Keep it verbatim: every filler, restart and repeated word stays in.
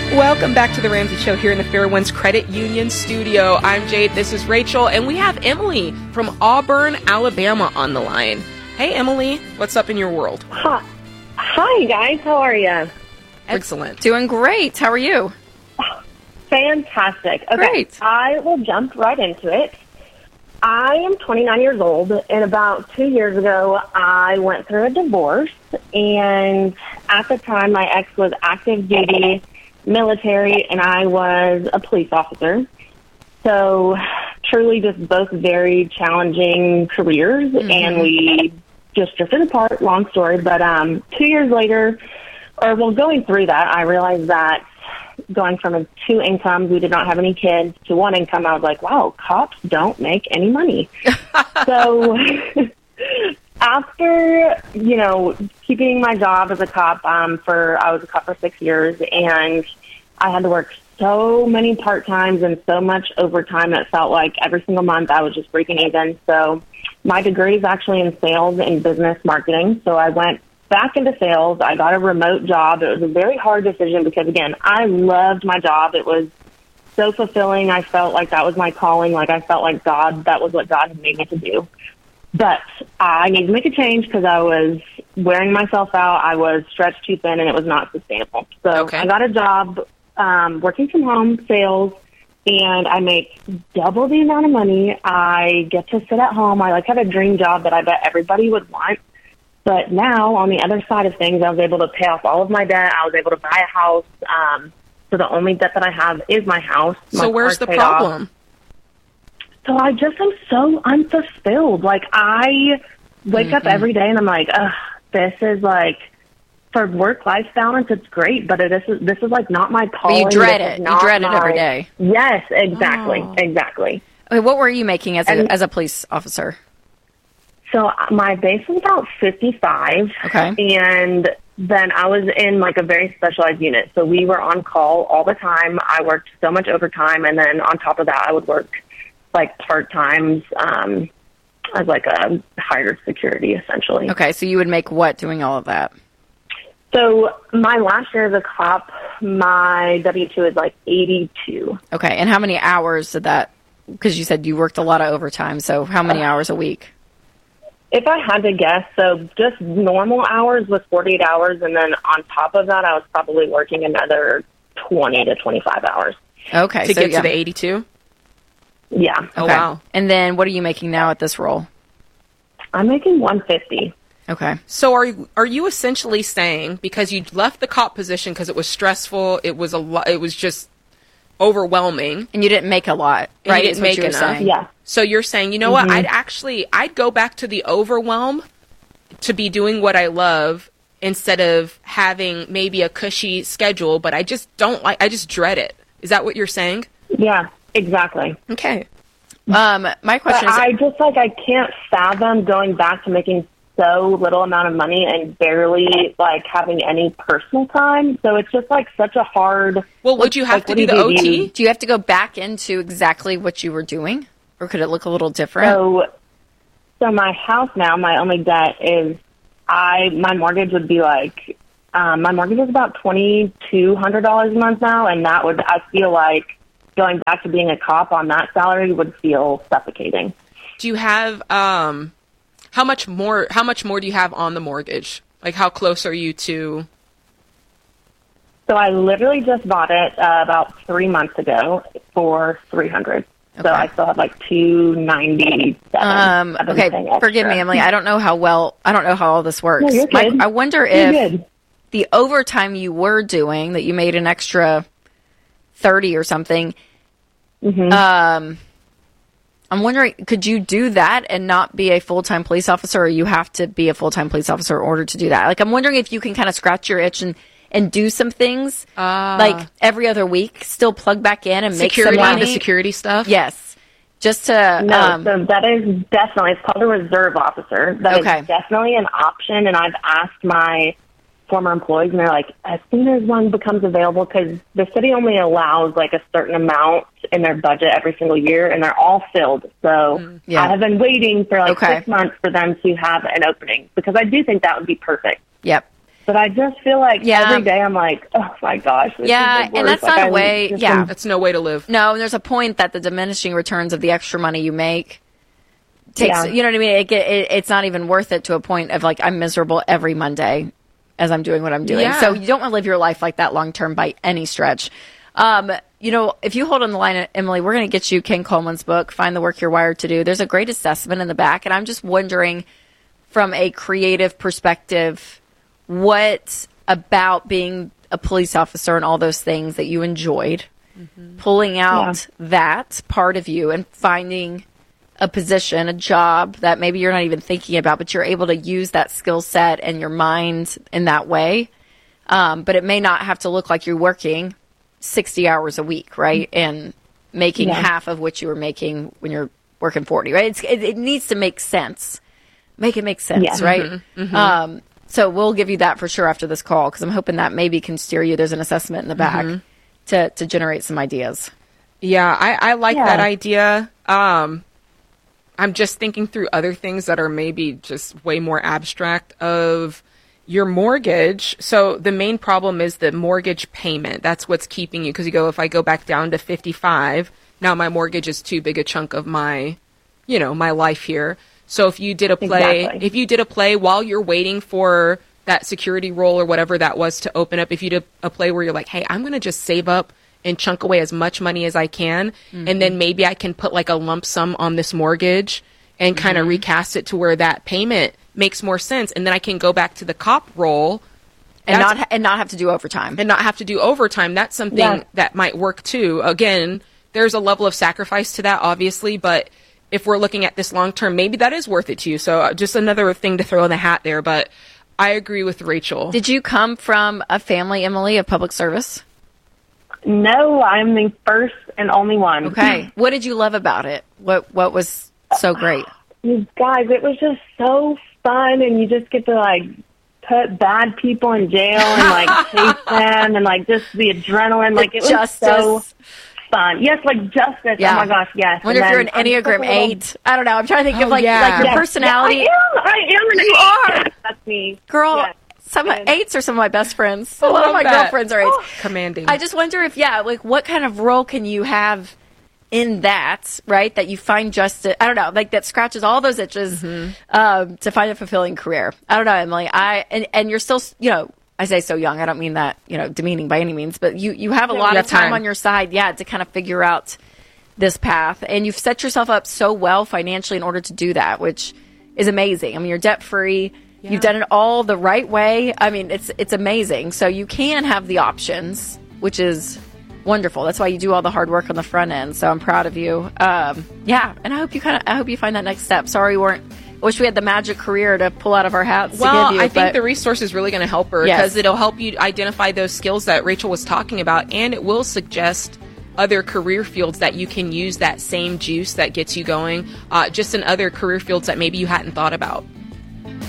Welcome back to The Ramsey Show here in the Fairwinds Credit Union studio. I'm Jade, this is Rachel, and we have Emily from Auburn, Alabama on the line. Hey, Emily, what's up in your world? Hi, Hi guys, how are you? Excellent. Doing great. How are you? Fantastic. Okay, Great. I will jump right into it. I am twenty-nine years old, and about two years ago, I went through a divorce, and at the time, my ex was active duty military, and I was a police officer. So truly just both very challenging careers, mm-hmm. and we just drifted apart, long story. But um, two years later, or well, going through that, I realized that going from a two incomes, we did not have any kids, to one income, I was like, wow, cops don't make any money. So after, you know, keeping my job as a cop um, for, I was a cop for six years, and I had to work so many part-times and so much overtime, it felt like every single month I was just breaking even. So my degree is actually in sales and business marketing, so I went back into sales. I got a remote job. It was a very hard decision because, again, I loved my job. It was so fulfilling. I felt like that was my calling. Like I felt like God, that was what God had made me to do. But I needed to make a change because I was wearing myself out. I was stretched too thin, and it was not sustainable. So okay. I got a job um, working from home, sales, and I make double the amount of money. I get to sit at home. I like have a dream job that I bet everybody would want. But now, on the other side of things, I was able to pay off all of my debt. I was able to buy a house. Um, so the only debt that I have is my house. My so where's the problem? Off. So I just am so unfulfilled. Like, I wake mm-hmm. up every day and I'm like, ugh, this is like, for work-life balance, it's great, but it is, this is like not my calling. But you dread it. You dread my... it every day. Yes, exactly, oh. exactly. Okay, what were you making as a, and, as a police officer? So my base was about fifty-five. Okay. And then I was in like a very specialized unit. So we were on call all the time. I worked so much overtime. And then on top of that, I would work like part-times um, as like a hired security, essentially. Okay. So you would make what doing all of that? So my last year as a cop, my W two is like eighty-two. Okay. And how many hours did that, because you said you worked a lot of overtime. So how many uh, hours a week? If I had to guess, so just normal hours was forty-eight hours, and then on top of that, I was probably working another twenty to twenty-five hours. Okay. To so, get yeah. to the eighty-two? Yeah. Oh, okay. wow. And then what are you making now at this role? I'm making one fifty. Okay. So are you, are you essentially saying, because you left the cop position because it was stressful, it was a lot, it was just overwhelming, and you didn't make a lot, and right? You didn't make enough. Saying. Yeah. So you're saying, you know mm-hmm. what? I'd actually, I'd go back to the overwhelm to be doing what I love instead of having maybe a cushy schedule, but I just don't like, I just dread it. Is that what you're saying? Yeah, exactly. Okay. Um, my question but is, I just like, I can't fathom going back to making so little amount of money and barely like having any personal time. So it's just like such a hard. Well, would you have like, to do do the you O T? do? do you have to go back into exactly what you were doing, or could it look a little different? So, so my house now, my only debt is I, my mortgage would be like, um, my mortgage is about twenty-two hundred dollars a month now. And that would, I feel like going back to being a cop on that salary would feel suffocating. Do you have, um, how much more, how much more do you have on the mortgage? Like how close are you to? So I literally just bought it uh, about three months ago for three hundred. Okay. So I still have like two ninety-seven. Um, okay, forgive me, Emily. I don't know how well, I don't know how all this works. No, you're My, good. I wonder You're if good. the overtime you were doing, that you made an extra thirty or something, mm-hmm. um, I'm wondering, could you do that and not be a full-time police officer, or you have to be a full-time police officer in order to do that? Like, I'm wondering if you can kind of scratch your itch and, and do some things, uh, like every other week, still plug back in and security, make some money. The security stuff? Yes. Just to... No, um, so that is definitely, it's called a reserve officer. That okay. is definitely an option, and I've asked my former employees, and they're like, as soon as one becomes available, because the city only allows like a certain amount in their budget every single year, and they're all filled. So mm, yeah. I have been waiting for like okay. six months for them to have an opening, because I do think that would be perfect. Yep. but I just feel like Yeah. every day I'm like, oh my gosh. This Yeah, is the and worst. that's not Like, a I way- just yeah. am- That's no way to live. No, and there's a point that the diminishing returns of the extra money you make takes, Yeah. you know what I mean? It, it, it's not even worth it to a point of like, I'm miserable every Monday as I'm doing what I'm doing. Yeah. So you don't want to live your life like that long term by any stretch. Um, you know, if you hold on the line, Emily, we're going to get you Ken Coleman's book, Find the Work You're Wired to Do. There's a great assessment in the back. And I'm just wondering, from a creative perspective, what about being a police officer and all those things that you enjoyed, mm-hmm. pulling out yeah. that part of you and finding a position, a job that maybe you're not even thinking about, but you're able to use that skill set and your mind in that way. Um, but it may not have to look like you're working sixty hours a week, right? And making yeah. half of what you were making when you're working forty, right? It's, it, it needs to make sense. Make it make sense, yeah. right? Mm-hmm. Mm-hmm. Um, so we'll give you that for sure after this call, because I'm hoping that maybe can steer you. There's an assessment in the back mm-hmm. to, to generate some ideas. Yeah, I, I like yeah. that idea. Um, I'm just thinking through other things that are maybe just way more abstract of your mortgage. So the main problem is the mortgage payment. That's what's keeping you, because you go, if I go back down to fifty-five, now my mortgage is too big a chunk of my, you know, my life here. So if you did a play, exactly. if you did a play while you're waiting for that security role or whatever that was to open up, if you did a play where you're like, hey, I'm going to just save up and chunk away as much money as I can, mm-hmm. and then maybe I can put like a lump sum on this mortgage and mm-hmm. kind of recast it to where that payment makes more sense, and then I can go back to the cop role and not ha- and not have to do overtime and not have to do overtime. That's something yeah. that might work too. Again, there's a level of sacrifice to that, obviously, but if we're looking at this long term, maybe that is worth it to you. So uh, just another thing to throw in the hat there. But I agree with Rachel. Did you come from a family, Emily, of public service? No, I'm the first and only one. Okay. What did you love about it? What What was so great? You guys, it was just so fun, and you just get to like put bad people in jail and like chase them, and like just the adrenaline. Like it was Justice. so fun. Yes, like justice. Yeah. Oh my gosh, yes. I wonder And if you're an then I'm Enneagram just a little- eight. I don't know. I'm trying to think Oh, of like yeah. like your Yes. personality. Yeah, I am. I am an You eight. are. Yes, that's me. Girl, Yes. some And- eights are some of my best friends. A I lot of love my that. girlfriends are eights. Commanding. I just wonder if, yeah, like what kind of role can you have in that, right? That you find justice. I don't know, like that scratches all those itches Mm-hmm. um, to find a fulfilling career. I don't know, Emily. I and, and you're still, you know, I say so young. I don't mean that, you know, demeaning by any means, but you you have a Yeah, lot you of have time, time on your side, yeah, to kind of figure out this path, and you've set yourself up so well financially in order to do that, which is amazing. I mean, you're debt free. Yeah. You've done it all the right way. I mean, it's it's amazing. So you can have the options, which is wonderful. That's why you do all the hard work on the front end. So I'm proud of you. Um, yeah, and I hope you kind of I hope you find that next step. Sorry, we weren't. I wish we had the magic career to pull out of our hats Well, to give you. I think but the resource is really going to help her, Yes. because it'll help you identify those skills that Rachel was talking about, and it will suggest other career fields that you can use that same juice that gets you going, uh, just in other career fields that maybe you hadn't thought about.